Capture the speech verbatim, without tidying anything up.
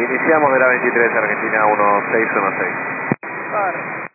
Iniciamos de la veintitrés, Argentina uno seis uno seis. Vale.